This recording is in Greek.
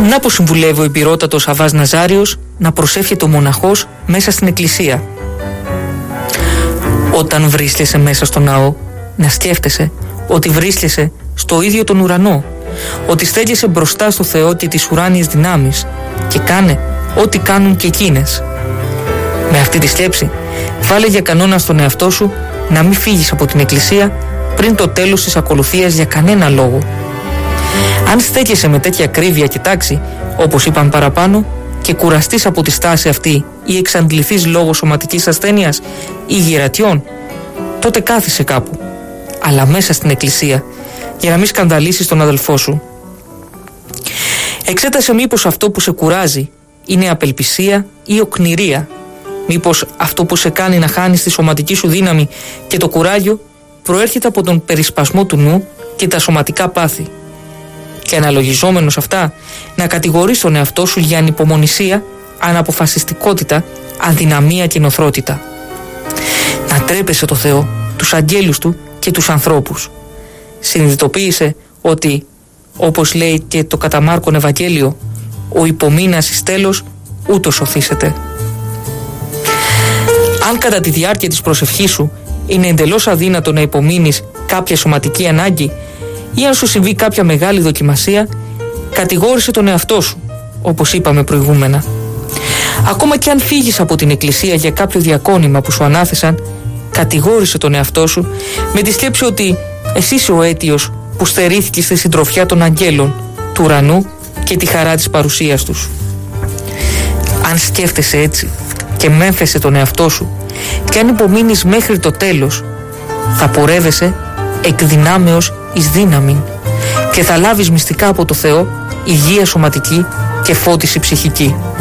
Να που συμβουλεύει ο υπηρώτατος Αββάς Ναζάριος να προσεύχεται ο μοναχός μέσα στην εκκλησία. Όταν βρίσκεσαι μέσα στο ναό, να σκέφτεσαι ότι βρίσκεσαι στο ίδιο τον ουρανό, ότι στέκεσαι μπροστά στο Θεό και τις ουράνιες δυνάμεις και κάνε ό,τι κάνουν και εκείνες. Με αυτή τη σκέψη, βάλε για κανόνα στον εαυτό σου να μην φύγεις από την εκκλησία πριν το τέλος της ακολουθίας για κανένα λόγο. Αν στέκεσαι με τέτοια ακρίβεια και τάξη, όπως είπαν παραπάνω, και κουραστείς από τη στάση αυτή ή εξαντληθείς λόγω σωματικής ασθένειας ή γυρατιών, τότε κάθισε κάπου, αλλά μέσα στην εκκλησία, για να μην σκανδαλίσεις τον αδελφό σου. Εξέτασε μήπως αυτό που σε κουράζει είναι απελπισία ή οκνηρία. Μήπως αυτό που σε κάνει να χάνεις τη σωματική σου δύναμη και το κουράγιο προέρχεται από τον περισπασμό του νου και τα σωματικά πάθη. Και αναλογιζόμενος αυτά, να κατηγορείς τον εαυτό σου για ανυπομονησία, αναποφασιστικότητα, αδυναμία και νοθρότητα. Να τρέπεσαι το Θεό, τους αγγέλους Του και τους ανθρώπους. Συνειδητοποίησε ότι, όπως λέει και το κατά Μάρκον Ευαγγέλιο, ο υπομείνας εις τέλος ούτως σωθήσεται. Αν κατά τη διάρκεια της προσευχής σου είναι εντελώς αδύνατο να υπομείνεις κάποια σωματική ανάγκη ή αν σου συμβεί κάποια μεγάλη δοκιμασία, κατηγόρησε τον εαυτό σου, όπως είπαμε προηγούμενα. Ακόμα και αν φύγεις από την εκκλησία για κάποιο διακόνημα που σου ανάθεσαν, κατηγόρησε τον εαυτό σου με τη σκέψη ότι εσύ είσαι ο αίτιος που στερήθηκες στη συντροφιά των αγγέλων, του ουρανού και τη χαρά της παρουσίας τους. Αν σκέφτεσαι έτσι και μέμφεσαι τον εαυτό σου και αν υπομείνεις μέχρι το τέλος, θα πορεύεσαι εκ δυνάμεως εις δύναμην και θα λάβεις μυστικά από το Θεό υγεία σωματική και φώτιση ψυχική.